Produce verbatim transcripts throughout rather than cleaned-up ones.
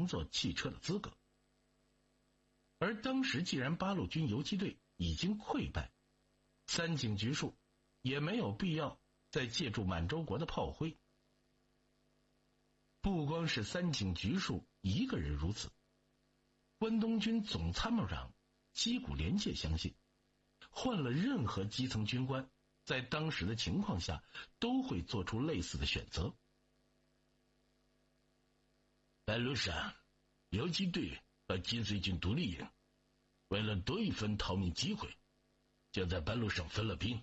造汽车的资格。而当时既然八路军游击队已经溃败，三井局数也没有必要再借助满洲国的炮灰。不光是三井局数一个人如此，关东军总参谋长矶谷廉介相信，换了任何基层军官，在当时的情况下都会做出类似的选择。 半路上，游击队和金绥军独立营为了多一分逃命机会，就在半路上分了兵。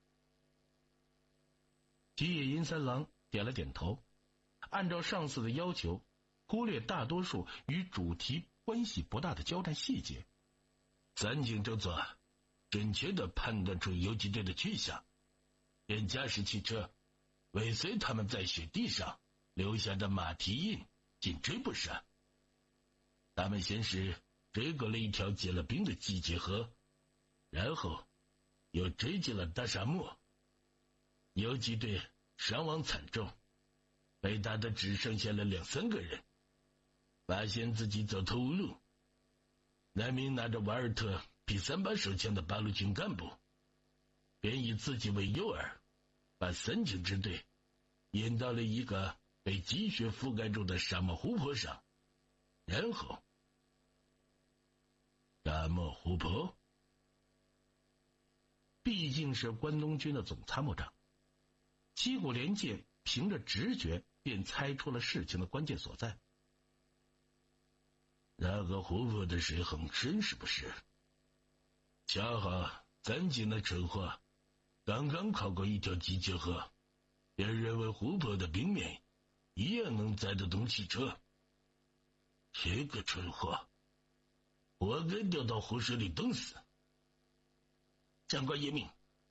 吉野银三郎点了点头，按照上司的要求，忽略大多数与主题关系不大的交战细节。 三井这座准确地判断出游击队的去向，便驾驶汽车尾随他们在雪地上留下的马蹄印，紧追不舍。他们先是追过了一条结了冰的季节河，然后又追进了大沙漠。游击队伤亡惨重，被打的只剩下了两三个人。发现自己走投无路，那名拿着瓦尔特 P 三八手枪的八路军干部便以自己为诱饵，把三井支队引到了一个被积雪覆盖住的沙漠湖泊上，然后沙漠湖泊毕竟是关东军的总参谋长，矶谷廉介凭着直觉便猜出了事情的关键所在。 那个湖泊的水很深，是不是？恰好三井的蠢货刚刚靠过一条集结河，便认为湖泊的冰面一样能载得动汽车。这个蠢货活该掉到湖水里冻死。 长官严命。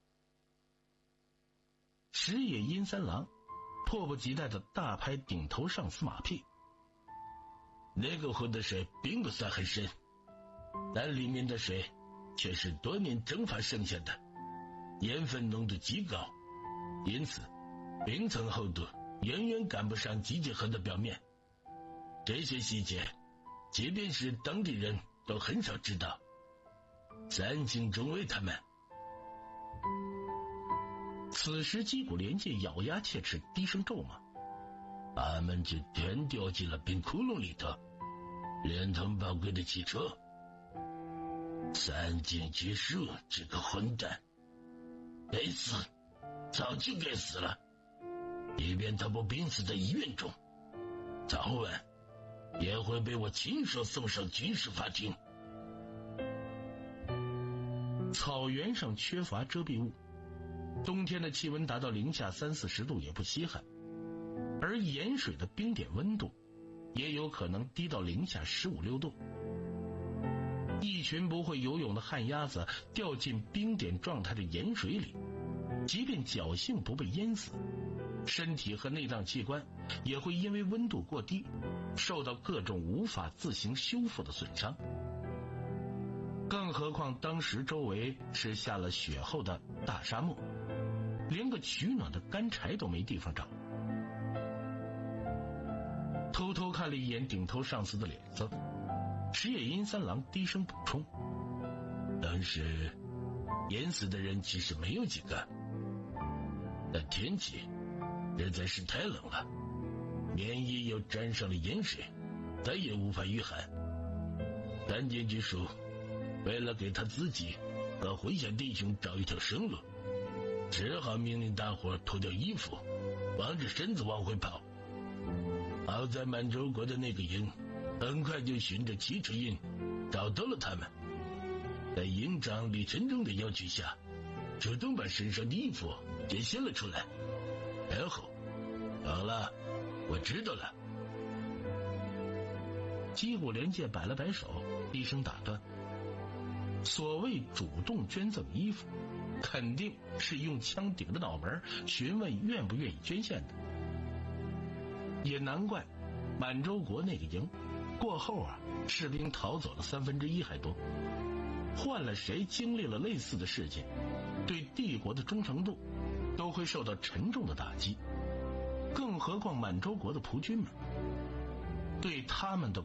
石野银三郎迫不及待地大拍顶头上司马屁。 那个湖的水并不算很深，但里面的水却是多年蒸发剩下的，盐分浓度极高，因此冰层厚度远远赶不上集结河的表面。这些细节即便是当地人都很少知道。三井中尉他们。 此时矶谷廉介咬牙切齿，低声咒骂： 他们就全掉进了冰窟窿里头，连同宝贵的汽车。三井局数这个混蛋，该死，早就该死了。即便他不病死在医院中，早晚也会被我亲手送上军事法庭。 草原上缺乏遮蔽物，冬天的气温达到零下三四十度也不稀罕，而盐水的冰点温度也有可能低到零下十五六度。一群不会游泳的旱鸭子掉进冰点状态的盐水里，即便侥幸不被淹死，身体和内脏器官也会因为温度过低受到各种无法自行修复的损伤。更何况当时周围是下了雪后的大沙漠，连个取暖的干柴都没地方找。偷偷看了一眼顶头上司的脸色，石野银三郎低声补充： 当时淹死的人其实没有几个，但天气实在是太冷了，棉衣又沾上了盐水，再也无法御寒。三井局数为了给他自己和麾下弟兄找一条生路，只好命令大伙脱掉衣服，光着身子往回跑。好在满洲国的那个营很快就循着汽车印找到了他们，在营长李承忠的要求下，主动把身上的衣服解卸了出来，然后好了，我知道了。 矶谷廉介摆了摆手，低声打断：所谓主动捐赠衣服，肯定是用枪顶着脑门询问愿不愿意捐献的。也难怪满洲国那个营过后啊，士兵逃走了三分之一还多。换了谁经历了类似的事件，对帝国的忠诚度都会受到沉重的打击。更何况满洲国的仆军们，对他们的